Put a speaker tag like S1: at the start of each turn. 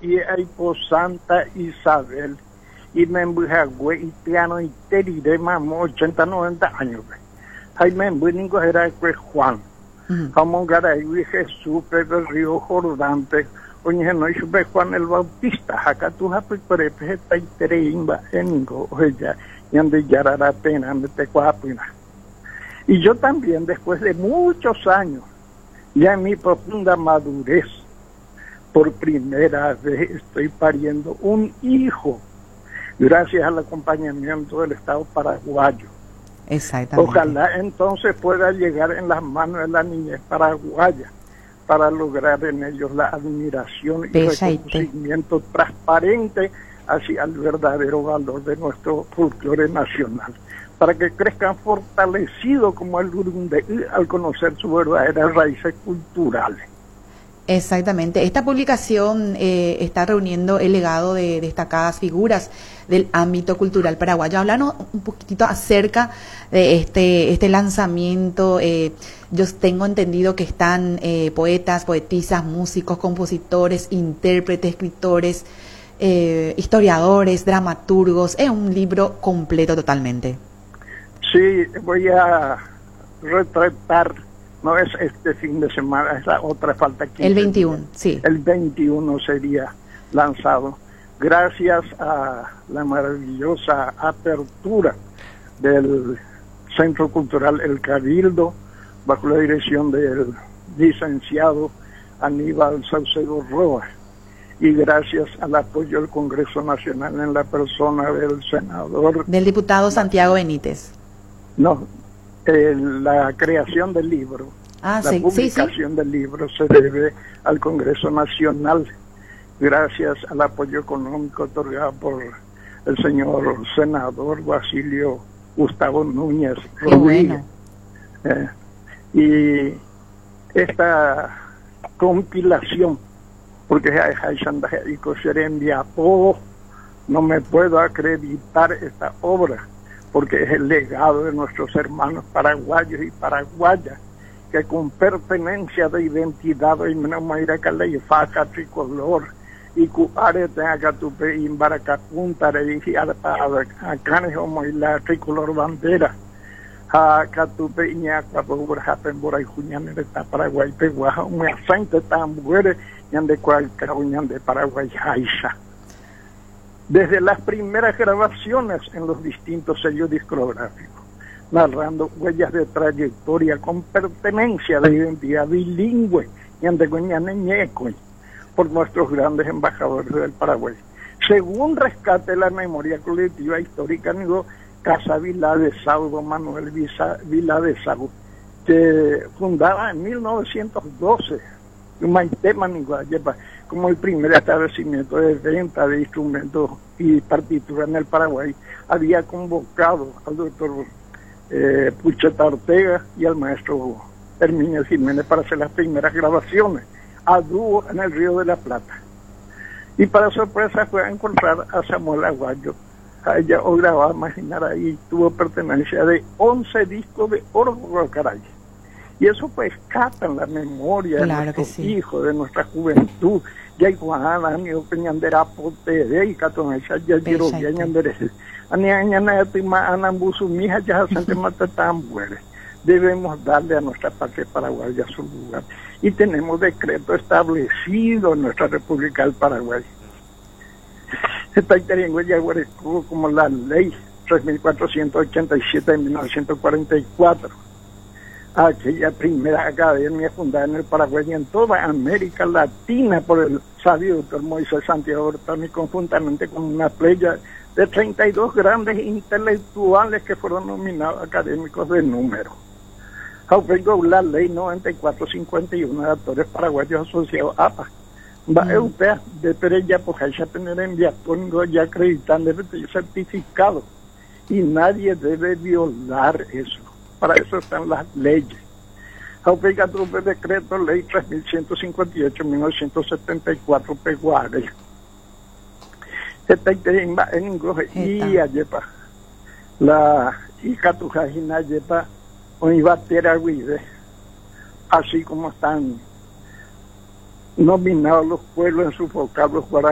S1: y hay por Santa Isabel y me embujagüe y piano y terire mamo 80, 90 años. Hay me embuningo era Juan. Como Garay Jesús, Pepe Río Jordante, oye, no es Juan el Bautista, acá tú has preparado esta interimba en ya, y ande yarara pena, ande te cuapina. Y yo también, después de muchos años, ya en mi profunda madurez, por primera vez estoy pariendo un hijo, gracias al acompañamiento del Estado paraguayo.
S2: Exactamente.
S1: Ojalá entonces pueda llegar en las manos de la niñez paraguaya para lograr en ellos la admiración y reconocimiento transparente hacia el verdadero valor de nuestro folclore nacional, para que crezcan fortalecidos como el Urunde al conocer sus verdaderas raíces culturales.
S2: Exactamente. Esta publicación está reuniendo el legado de destacadas figuras del ámbito cultural paraguayo. Háblanos un poquitito acerca de este lanzamiento. Yo tengo entendido que están poetas, poetisas, músicos, compositores, intérpretes, escritores, historiadores, dramaturgos. Es un libro completo totalmente.
S1: Sí, voy a retratar. No es este fin de semana, es la otra falta.
S2: El 21, días. Sí.
S1: El 21 sería lanzado. Gracias a la maravillosa apertura del Centro Cultural El Cabildo, bajo la dirección del licenciado Aníbal Saucedo Roa, y gracias al apoyo del Congreso Nacional en la persona del senador...
S2: Del diputado Santiago Benítez.
S1: No, la creación del libro, publicación del libro se debe al Congreso Nacional, gracias al apoyo económico otorgado por el señor senador Basilio Gustavo Núñez Rodríguez. Bueno. Y esta compilación, porque no me puedo acreditar esta obra, porque es el legado de nuestros hermanos paraguayos y paraguayas, que con pertenencia de identidad y menos caley faca tricolor y cuare tenga tupe y baracacunta y acanes como la tricolor bandera a catupe y ñacua por hapen por ahí juñan de Paraguay peguaja un acento tan bueno y de cual cauñan de Paraguay jaisa. Desde las primeras grabaciones en los distintos sellos discográficos, narrando huellas de trayectoria con pertenencia de identidad bilingüe por nuestros grandes embajadores del Paraguay. Según rescate la memoria colectiva histórica, digo, Casa Vila de Saudo, Manuel Vila de Saudo, que fundaba en 1912, como el primer establecimiento de venta de instrumentos y partituras en el Paraguay, había convocado al doctor Pucheta Ortega y al maestro Herminio Jiménez para hacer las primeras grabaciones a dúo en el Río de la Plata. Y para sorpresa fue a encontrar a Samuel Aguayo. A ella o grababa, imaginar ahí, tuvo pertenencia de 11 discos de oro, caray. Y eso pues cata en la memoria de nuestros hijos, de nuestra juventud. Ya hay Juana, ni Peñandera Potere, y Catonecha, ya quiero Peñandere. Aniañana, Tima, Anambusu, mija, ya se mata tan buena. Debemos darle a nuestra patria paraguaya su lugar. Y tenemos decreto establecido en nuestra República del Paraguay. Está como la ley 3487 de 1944. Aquella primera academia fundada en el Paraguay y en toda América Latina por el sabio doctor Moisés Santiago Ortami, conjuntamente con una playa de 32 grandes intelectuales que fueron nominados académicos de número. La ley 9451 de actores paraguayos asociados a APA. Va europea de Perella, pues hay que tener enviatónico ya acreditando el certificado. Y nadie debe violar eso. Para eso están las leyes. Aplica tu decreto ley 3158-1974 Peguare. Esta en inglés y ayepa. La Icatujajina yepa o Ibatera Guide. Así como están nominados los pueblos en sus vocablos